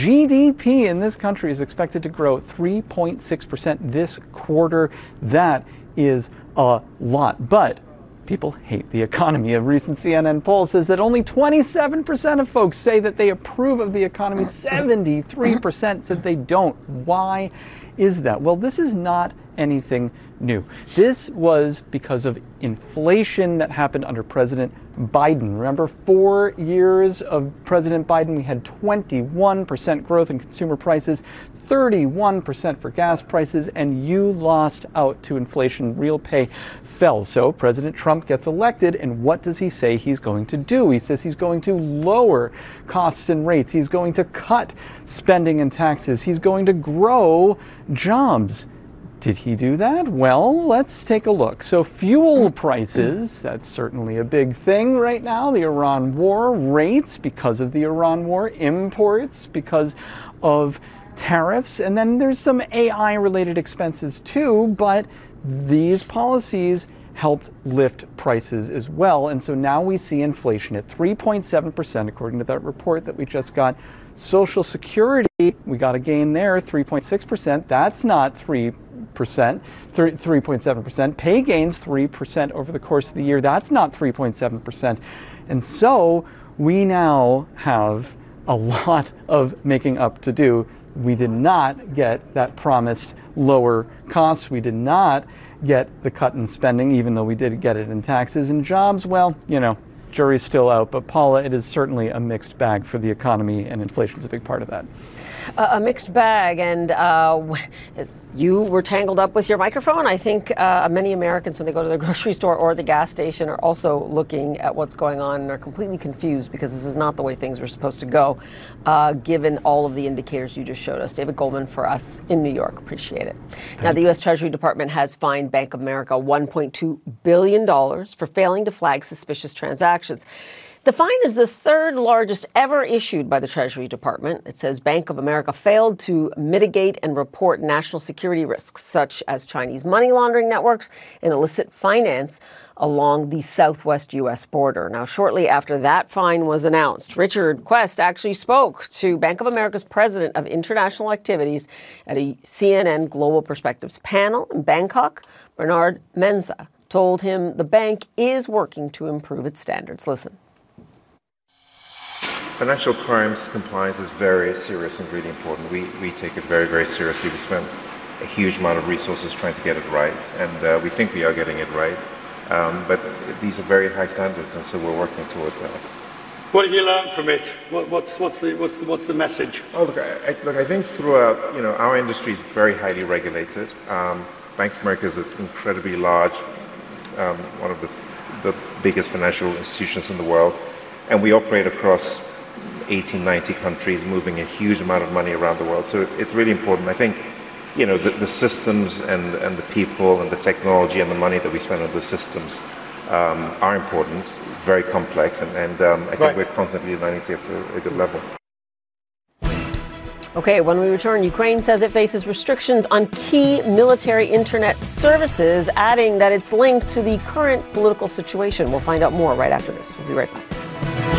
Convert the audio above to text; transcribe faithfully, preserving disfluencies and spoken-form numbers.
G D P in this country is expected to grow three point six percent this quarter. That is a lot, but people hate the economy. A recent C N N poll says that only twenty-seven percent of folks say that they approve of the economy. seventy-three percent said they don't. Why is that? Well, this is not anything new. This was because of inflation that happened under President Biden. Remember, four years of President Biden, we had twenty-one percent growth in consumer prices, thirty-one percent for gas prices, and you lost out to inflation. Real pay fell. So President Trump gets elected, and what does he say he's going to do? He says he's going to lower costs and rates. He's going to cut spending and taxes. He's going to grow jobs. Did he do that? Well, let's take a look. So fuel prices, that's certainly a big thing right now. The Iran war, rates because of the Iran war, imports because of tariffs, and then there's some A I related expenses too, but these policies helped lift prices as well. And so now we see inflation at three point seven percent according to that report that we just got. Social Security, we got a gain there, three point six percent. That's not three percent, three point seven percent. Pay gains three percent over the course of the year. That's not three point seven percent. And so we now have a lot of making up to do. We did not get that promised lower costs. We did not get the cut in spending, even though we did get it in taxes and jobs. Well, you know, jury's still out. But Paula, it is certainly a mixed bag for the economy, and inflation is a big part of that. Uh, a mixed bag, and uh, you were tangled up with your microphone. I think uh, many Americans, when they go to the grocery store or the gas station, are also looking at what's going on and are completely confused because this is not the way things were supposed to go, uh, given all of the indicators you just showed us. David Goldman for us in New York. Appreciate it. Now, the U S Treasury Department has fined Bank of America one point two billion dollars for failing to flag suspicious transactions. The fine is the third largest ever issued by the Treasury Department. It says Bank of America failed to mitigate and report national security risks, such as Chinese money laundering networks and illicit finance along the southwest U S border. Now, shortly after that fine was announced, Richard Quest actually spoke to Bank of America's president of international activities at a C N N Global Perspectives panel in Bangkok. Bernard Mensah told him the bank is working to improve its standards. Listen. Financial crimes compliance is very serious and really important. We, we take it very, very seriously. We spend a huge amount of resources trying to get it right, and uh, we think we are getting it right. Um, but these are very high standards, and so we're working towards that. What have you learned from it? What, what's, what's, the, what's, the, what's the message? Oh, look, I, I, look, I think throughout, you know, our industry is very highly regulated. Um, Bank of America is an incredibly large, um, one of the, the biggest financial institutions in the world, and we operate across eighteen, ninety countries, moving a huge amount of money around the world. So it's really important. I think, you know, the, the systems and, and the people and the technology and the money that we spend on the systems um, are important, very complex, and, and um, I think right. we're constantly learning to get to a good level. Okay, when we return, Ukraine says it faces restrictions on key military internet services, adding that it's linked to the current political situation. We'll find out more right after this. We'll be right back.